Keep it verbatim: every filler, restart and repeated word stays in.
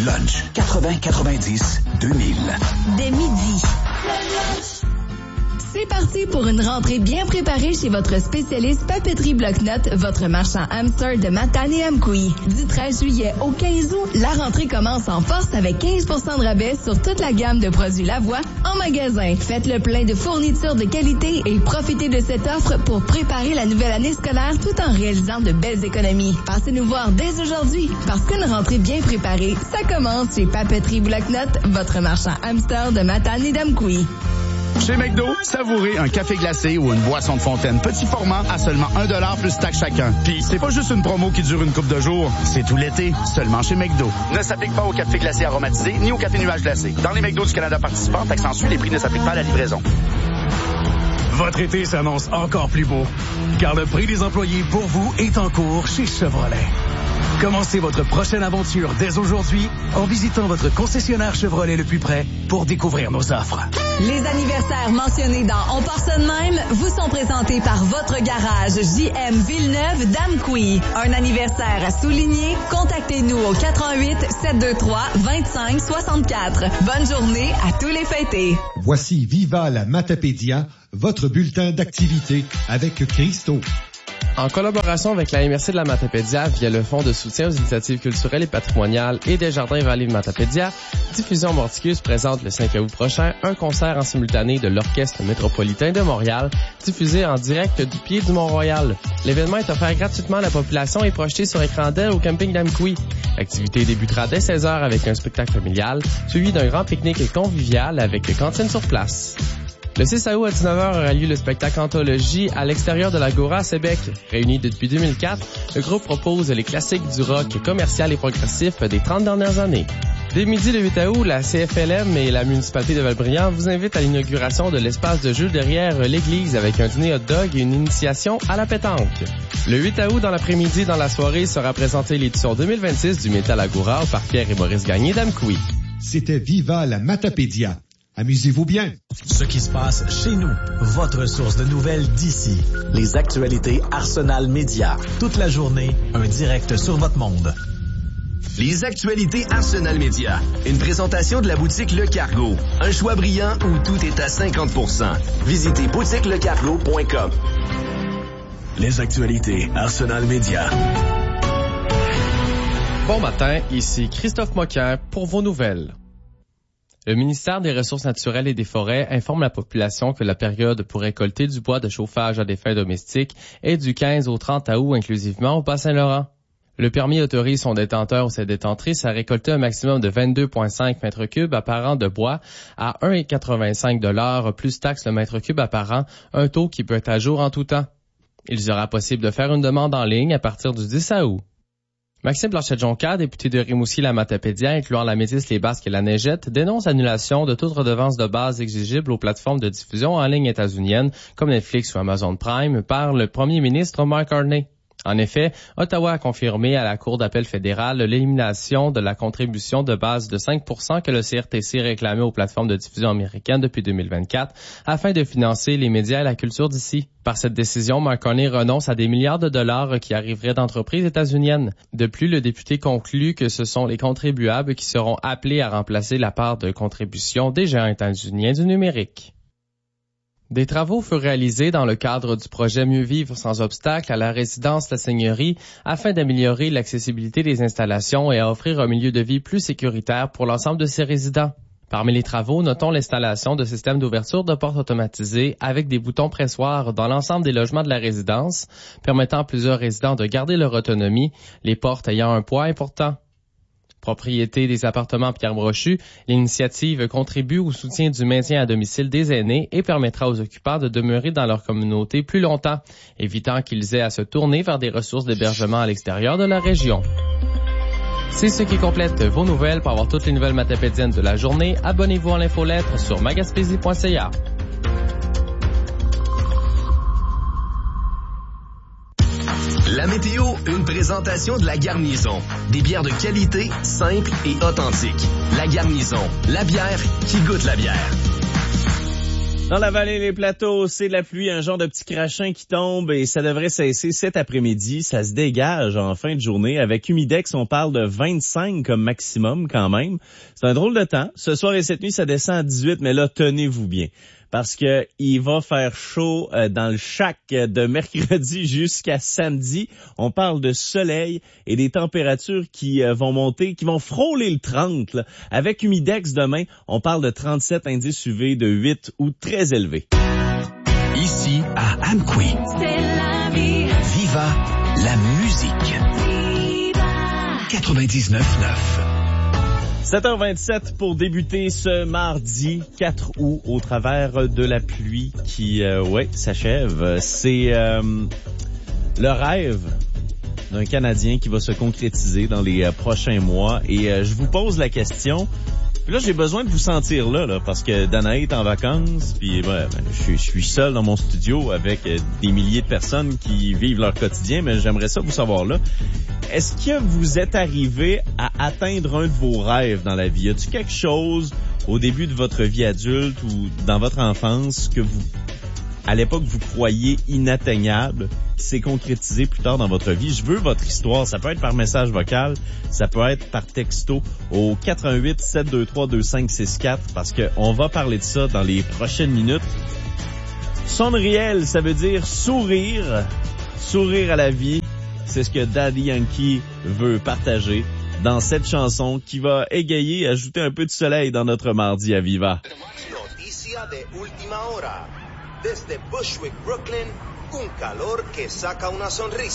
Lunch, quatre-vingts quatre-vingt-dix deux mille. Dès midi. C'est parti pour une rentrée bien préparée chez votre spécialiste Papeterie Bloc-Notes, votre marchand hamster de Matane et Amkoui. Du treize juillet au quinze août, la rentrée commence en force avec quinze pour cent de rabais sur toute la gamme de produits Lavoie en magasin. Faites le plein de fournitures de qualité et profitez de cette offre pour préparer la nouvelle année scolaire tout en réalisant de belles économies. Passez nous voir dès aujourd'hui, parce qu'une rentrée bien préparée, ça commence chez Papeterie Bloc-Notes, votre marchand hamster de Matane et d'Amkoui. Chez McDo, savourez un café glacé ou une boisson de fontaine petit format à seulement un dollar plus taxe chacun. Puis, c'est pas juste une promo qui dure une couple de jours, c'est tout l'été, seulement chez McDo. Ne s'applique pas au café glacé aromatisé ni au café nuage glacé. Dans les McDo du Canada participants, taxe en sus, les prix ne s'appliquent pas à la livraison. Votre été s'annonce encore plus beau, car le prix des employés pour vous est en cours chez Chevrolet. Commencez votre prochaine aventure dès aujourd'hui en visitant votre concessionnaire Chevrolet le plus près pour découvrir nos offres. Les anniversaires mentionnés dans On part ça de même vous sont présentés par votre garage J M Villeneuve d'Amkoui. Un anniversaire à souligner? Contactez-nous au quatre un huit sept deux trois deux cinq six quatre. Bonne journée à tous les fêtés. Voici Viva la Matapédia, votre bulletin d'activité avec Christo. En collaboration avec la M R C de la Matapédia via le Fonds de soutien aux initiatives culturelles et patrimoniales et des Jardins Vallée Matapédia, Diffusion Morticus présente le cinq août prochain un concert en simultané de l'Orchestre métropolitain de Montréal, diffusé en direct du pied du Mont-Royal. L'événement est offert gratuitement à la population et projeté sur écran d'El au camping d'Amkoui. L'activité débutera dès seize heures avec un spectacle familial, suivi d'un grand pique-nique convivial avec cantine sur place. Le six août à dix-neuf heures aura lieu le spectacle Anthologie à l'extérieur de l'Agora à Sébec. Réuni depuis deux mille quatre, le groupe propose les classiques du rock commercial et progressif des trente dernières années. Dès midi le huit août, la C F L M et la municipalité de Valbriand vous invitent à l'inauguration de l'espace de jeu derrière l'église avec un dîner hot dog et une initiation à la pétanque. Le huit août, dans l'après-midi, dans la soirée, sera présentée l'édition deux mille vingt-six du Métal Agora par Pierre et Maurice Gagné d'Amkoui. C'était Viva la Matapédia. Amusez-vous bien. Ce qui se passe chez nous. Votre source de nouvelles d'ici. Les actualités Arsenal Média. Toute la journée, un direct sur votre monde. Les actualités Arsenal Média. Une présentation de la boutique Le Cargo. Un choix brillant où tout est à cinquante pour cent. Visitez boutique le cargo point com. Les actualités Arsenal Média. Bon matin, ici Christophe Moquin pour vos nouvelles. Le ministère des Ressources naturelles et des Forêts informe la population que la période pour récolter du bois de chauffage à des fins domestiques est du quinze au trente août inclusivement au Bas-Saint-Laurent. Le permis autorise son détenteur ou ses détentrices à récolter un maximum de vingt-deux virgule cinq mètres cubes apparents de bois à un virgule quatre-vingt-cinq dollars plus taxe le mètre cube apparent, un taux qui peut être à jour en tout temps. Il sera possible de faire une demande en ligne à partir du dix août. Maxime Blanchette-Jonca, député de Rimouski-la-Matapédia, incluant la Métis, les Basques et la Neigette, dénonce l'annulation de toute redevance de base exigible aux plateformes de diffusion en ligne états-uniennes comme Netflix ou Amazon Prime par le premier ministre Mark Carney. En effet, Ottawa a confirmé à la Cour d'appel fédérale l'élimination de la contribution de base de cinq pour cent que le C R T C réclamait aux plateformes de diffusion américaines depuis deux mille vingt-quatre afin de financer les médias et la culture d'ici. Par cette décision, Mark Carney renonce à des milliards de dollars qui arriveraient d'entreprises états-uniennes. De plus, le député conclut que ce sont les contribuables qui seront appelés à remplacer la part de contribution des géants états-uniens du numérique. Des travaux furent réalisés dans le cadre du projet Mieux vivre sans obstacle à la résidence La Seigneurie afin d'améliorer l'accessibilité des installations et à offrir un milieu de vie plus sécuritaire pour l'ensemble de ses résidents. Parmi les travaux, notons l'installation de systèmes d'ouverture de portes automatisés avec des boutons pressoirs dans l'ensemble des logements de la résidence, permettant à plusieurs résidents de garder leur autonomie, les portes ayant un poids important. Propriété des appartements Pierre Brochu, l'initiative contribue au soutien du maintien à domicile des aînés et permettra aux occupants de demeurer dans leur communauté plus longtemps, évitant qu'ils aient à se tourner vers des ressources d'hébergement à l'extérieur de la région. C'est ce qui complète vos nouvelles. Pour avoir toutes les nouvelles matapédiennes de la journée, abonnez-vous à l'infolettre sur magaspésie point c a. La météo, une présentation de La Garnison. Des bières de qualité, simples et authentiques. La Garnison, la bière qui goûte la bière. Dans la vallée des plateaux, c'est de la pluie, un genre de petit crachin qui tombe et ça devrait cesser cet après-midi. Ça se dégage en fin de journée. Avec Humidex, on parle de vingt-cinq comme maximum quand même. C'est un drôle de temps. Ce soir et cette nuit, ça descend à dix-huit, mais là, tenez-vous bien. Parce que il va faire chaud euh, dans le shack de mercredi jusqu'à samedi. On parle de soleil et des températures qui euh, vont monter, qui vont frôler le trente. Là. Avec Humidex demain, on parle de trente-sept indices U V de huit ou très élevés. Ici à Amqui. C'est la vie. Viva la musique. Viva. quatre-vingt-dix-neuf neuf. sept heures vingt-sept pour débuter ce mardi quatre août au travers de la pluie qui, euh, ouais, s'achève. C'est euh, le rêve d'un Canadien qui va se concrétiser dans les euh, prochains mois. Et euh, je vous pose la question. Puis là, j'ai besoin de vous sentir là, là parce que Danae est en vacances, puis ouais, ben, je, je suis seul dans mon studio avec euh, des milliers de personnes qui vivent leur quotidien, mais j'aimerais ça vous savoir là. Est-ce que vous êtes arrivé à atteindre un de vos rêves dans la vie? Y a-t-il quelque chose au début de votre vie adulte ou dans votre enfance que vous, à l'époque, vous croyiez inatteignable, qui s'est concrétisé plus tard dans votre vie? Je veux votre histoire. Ça peut être par message vocal, ça peut être par texto au quatre un huit, sept deux trois, deux cinq six quatre parce que on va parler de ça dans les prochaines minutes. Sonriel, ça veut dire sourire, sourire à la vie. C'est ce que Daddy Yankee veut partager dans cette chanson qui va égayer, ajouter un peu de soleil dans notre mardi à Viva. Noticia de última hora. Desde Bushwick, Brooklyn, un calor que saca una sonrisa.